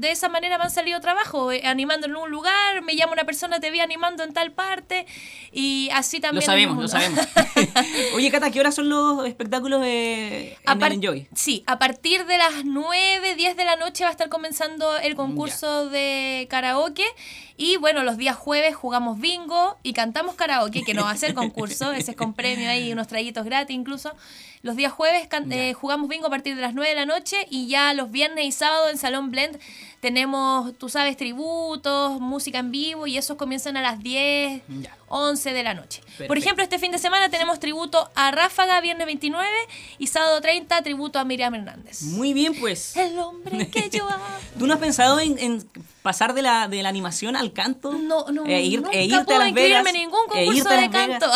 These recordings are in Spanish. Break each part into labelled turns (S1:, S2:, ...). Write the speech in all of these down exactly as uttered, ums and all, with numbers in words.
S1: de esa manera me han salido trabajo, eh, animando en un lugar, me llama una persona, te vi animando en tal parte, y así también.
S2: Lo sabemos, lo sabemos. Oye, Cata, ¿qué horas son los espectáculos eh, en
S1: par-
S2: el Enjoy?
S1: Sí, a partir de las nueve, diez de la noche va a estar comenzando el concurso ya. de karaoke. Y bueno, los días jueves jugamos bingo y cantamos karaoke, que no va a ser concurso, ese es con premio ahí, unos traguitos gratis incluso. Los días jueves can- eh, jugamos bingo a partir de las nueve de la noche, y ya los viernes y sábados en Salón Blend tenemos, tú sabes, tributos, música en vivo, y esos comienzan a las diez, ya. once de la noche. Perfecto. Por ejemplo, este fin de semana tenemos tributo a Ráfaga, viernes veintinueve, y sábado treinta, tributo a Miriam Hernández.
S2: Muy bien, pues.
S1: El hombre que yo amo.
S2: ¿Tú no has pensado en, en pasar de la, de la animación al canto?
S1: No, no,
S2: eh, ir,
S1: nunca
S2: e irte
S1: puedo
S2: a Las
S1: inscribirme
S2: Vegas,
S1: en ningún concurso
S2: e
S1: de canto.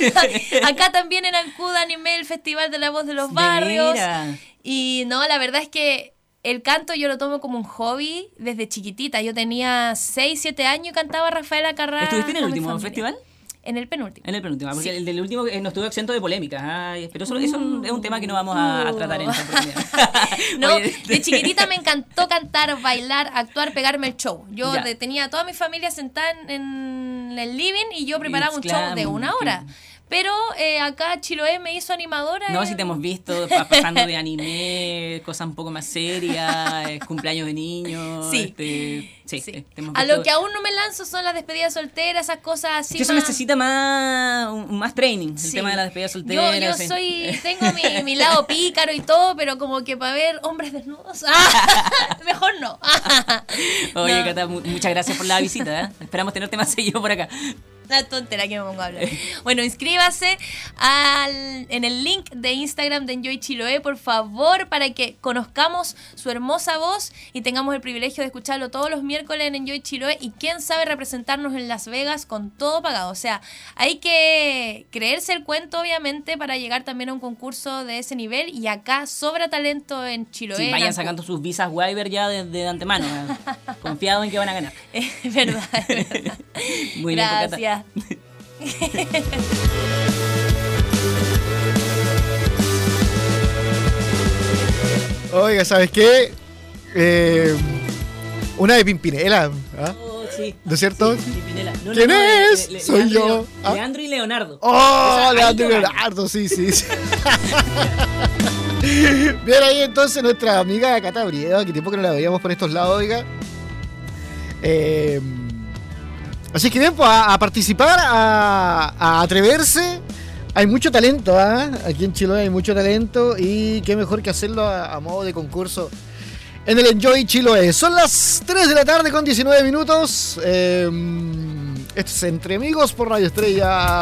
S1: Acá también en Ancuda animé el Festival de la Voz de los
S2: ¿De
S1: Barrios.
S2: veras?
S1: Y no, la verdad es que el canto yo lo tomo como un hobby desde chiquitita. Yo tenía seis, siete años y cantaba Rafaela Carrá.
S2: ¿Estuviste en el último festival?
S1: En el penúltimo.
S2: En el penúltimo, porque
S1: sí.
S2: el del último no estuvo exento de polémicas. Ay, pero eso, eso es un tema que no vamos a, a tratar en esta oportunidad.
S1: No,
S2: Oye,
S1: de chiquitita me encantó cantar, bailar, actuar, pegarme el show. Yo
S2: ya.
S1: de, tenía a toda mi familia sentada en, en el living y yo preparaba
S2: It's
S1: un show
S2: glam,
S1: de una hora.
S2: que...
S1: Pero eh, acá Chiloé me hizo animadora.
S2: No,
S1: en...
S2: si te hemos visto pasando de anime, cosas un poco más serias, eh, cumpleaños de niños.
S1: Sí.
S2: Este, sí,
S1: sí.
S2: eh, te hemos
S1: A
S2: visto...
S1: lo que aún no me lanzo son las despedidas solteras, esas cosas así.
S2: Es que eso
S1: más...
S2: necesita más, un, más training,
S1: sí.
S2: el tema de la despedida soltera.
S1: Yo, yo
S2: sí.
S1: soy, tengo mi, mi lado pícaro y todo, pero como que para ver hombres desnudos, ¡ah! Mejor no.
S2: Oye,
S1: no.
S2: Cata, mu- muchas gracias por la visita, ¿eh? Esperamos tenerte más seguido por acá.
S1: Una tontera que me pongo a hablar. Bueno, inscríbase al, en el link de Instagram de Enjoy Chiloé, por favor, para que conozcamos su hermosa voz y tengamos el privilegio de escucharlo todos los miércoles en Enjoy Chiloé, y quién sabe representarnos en Las Vegas con todo pagado. O sea, hay que creerse el cuento, obviamente, para llegar también a un concurso de ese nivel, y acá sobra talento en Chiloé.
S2: Sí, vayan sacando sus visas waiver ya de, de antemano, ¿eh? Confiado en que van a ganar.
S1: Es verdad, es verdad.
S2: Muy
S1: Gracias.
S2: bien,
S3: Oiga, ¿sabes qué? Eh, una de Pimpinela, ¿ah?
S2: Oh, sí.
S3: ¿No es cierto?
S2: Sí, Pimpinela. No,
S3: ¿Quién
S2: no, no,
S3: es?
S2: Le, le,
S3: Soy
S2: Leandro,
S3: yo.
S2: Y
S3: ¿Ah?
S2: Leandro y Leonardo.
S3: ¡Oh,
S2: Esa,
S3: Leandro y
S2: ahí te va.
S3: Leonardo! Sí, sí, sí. Bien, ahí entonces nuestra amiga Cata Brieva, que tiempo que no la veíamos por estos lados, oiga. Eh, así que bien, pues a, a participar, a, a atreverse. Hay mucho talento, ¿ah? ¿eh? Aquí en Chiloé hay mucho talento, y qué mejor que hacerlo a, a modo de concurso en el Enjoy Chiloé. Son las tres de la tarde con diecinueve minutos. Eh, esto es Entre Amigos por Radio Estrella.